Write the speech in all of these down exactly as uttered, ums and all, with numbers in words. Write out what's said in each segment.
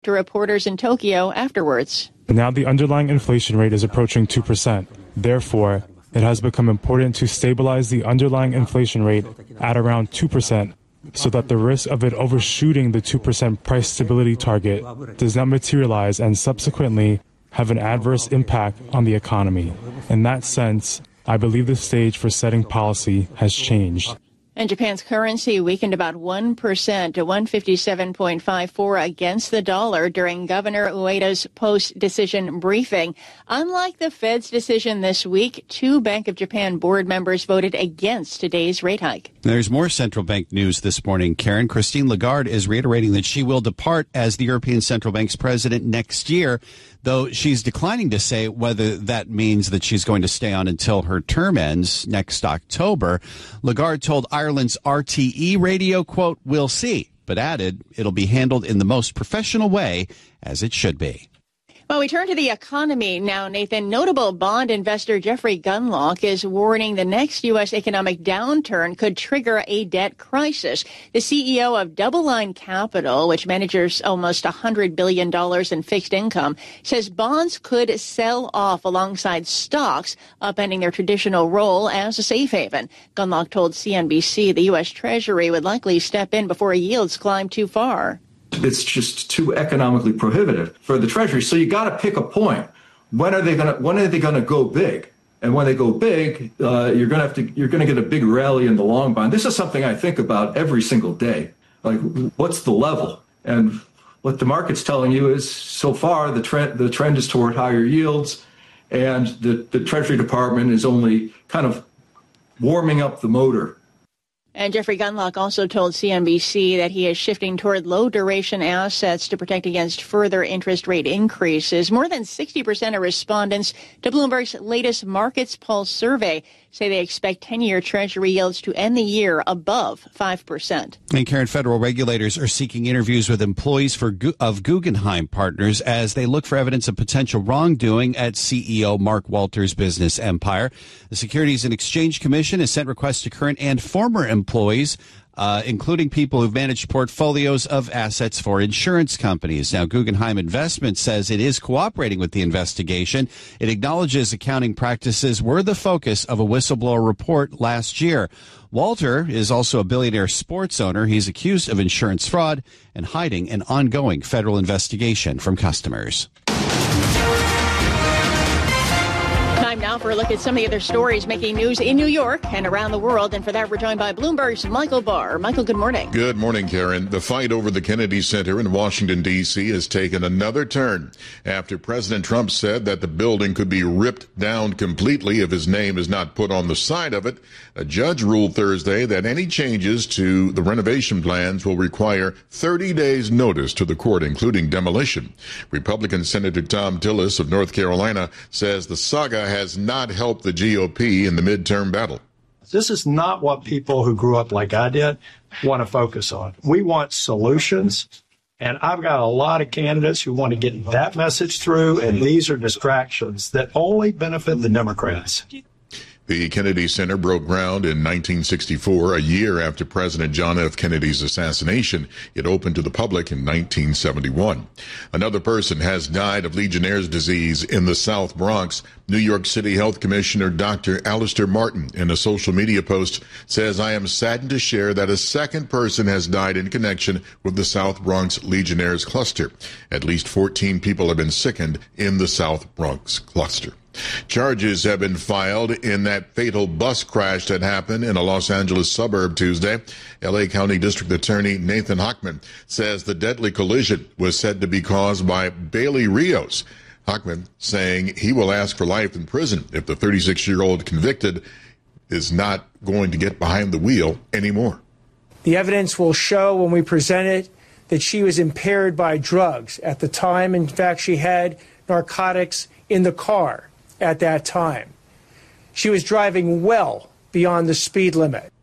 to reporters in Tokyo afterwards. Now the underlying inflation rate is approaching two percent. Therefore, it has become important to stabilize the underlying inflation rate at around two percent so that the risk of it overshooting the two percent price stability target does not materialize and subsequently have an adverse impact on the economy. In that sense, I believe the stage for setting policy has changed. And Japan's currency weakened about one percent to one fifty-seven point five four against the dollar during Governor Ueda's post-decision briefing. Unlike the Fed's decision this week, two Bank of Japan board members voted against today's rate hike. There's more central bank news this morning, Karen. Christine Lagarde is reiterating that she will depart as the European Central Bank's president next year, though she's declining to say whether that means that she's going to stay on until her term ends next October. Lagarde told Ireland's R T E radio, quote, "We'll see," but added it'll be handled in the most professional way, as it should be. Well, we turn to the economy now, Nathan. Notable bond investor Jeffrey Gundlach is warning the next U S economic downturn could trigger a debt crisis. The C E O of Double Line Capital, which manages almost one hundred billion dollars in fixed income, says bonds could sell off alongside stocks, upending their traditional role as a safe haven. Gundlach told C N B C the U S Treasury would likely step in before yields climb too far. It's just too economically prohibitive for the Treasury. So you got to pick a point. When are they going to? When are they going to go big? And when they go big, uh, you're going to have to. You're going to get a big rally in the long bond. This is something I think about every single day. Like, what's the level? And what the market's telling you is, so far the trend the trend is toward higher yields, and the the Treasury Department is only kind of warming up the motor. And Jeffrey Gundlach also told C N B C that he is shifting toward low-duration assets to protect against further interest rate increases. More than sixty percent of respondents to Bloomberg's latest Markets Pulse survey say they expect ten-year Treasury yields to end the year above five percent. And Karen, federal regulators are seeking interviews with employees for of Guggenheim Partners as they look for evidence of potential wrongdoing at C E O Mark Walters' business empire. The Securities and Exchange Commission has sent requests to current and former employees, Uh, including people who've managed portfolios of assets for insurance companies. Now, Guggenheim Investments says it is cooperating with the investigation. It acknowledges accounting practices were the focus of a whistleblower report last year. Walter is also a billionaire sports owner. He's accused of insurance fraud and hiding an ongoing federal investigation from customers. Time now for a look at some of the other stories making news in New York and around the world. And for that, we're joined by Bloomberg's Michael Barr. Michael, good morning. Good morning, Karen. The fight over the Kennedy Center in Washington, D C has taken another turn after President Trump said that the building could be ripped down completely if his name is not put on the side of it. A judge ruled Thursday that any changes to the renovation plans will require thirty days notice to the court, including demolition. Republican Senator Thom Tillis of North Carolina says the saga has not helped the G O P in the midterm battle. This is not what people who grew up like I did want to focus on. We want solutions, and I've got a lot of candidates who want to get that message through, and these are distractions that only benefit the Democrats. The Kennedy Center broke ground in nineteen sixty-four, a year after President John F. Kennedy's assassination. It opened to the public in nineteen seventy-one. Another person has died of Legionnaire's disease in the South Bronx. New York City Health Commissioner Doctor Alistair Martin, in a social media post, says, "I am saddened to share that a second person has died in connection with the South Bronx Legionnaire's cluster. At least fourteen people have been sickened in the South Bronx cluster." Charges have been filed in that fatal bus crash that happened in a Los Angeles suburb Tuesday. L A County District Attorney Nathan Hochman says the deadly collision was said to be caused by Bailey Rios. Hochman saying he will ask for life in prison if the thirty-six-year-old convicted is not going to get behind the wheel anymore. The evidence will show when we present it that she was impaired by drugs at the time. In fact, she had narcotics in the car at that time. She was driving well beyond the speed limit.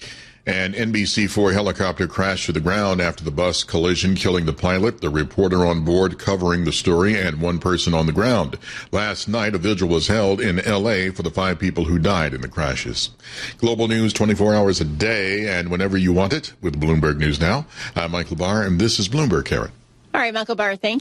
An N B C four helicopter crashed to the ground after the bus collision, killing the pilot, the reporter on board covering the story, and one person on the ground. Last night, a vigil was held in L A for the five people who died in the crashes. Global news twenty-four hours a day and whenever you want it with Bloomberg News Now. I'm Michael Barr, and this is Bloomberg, Karen. All right, Michael Barr, thank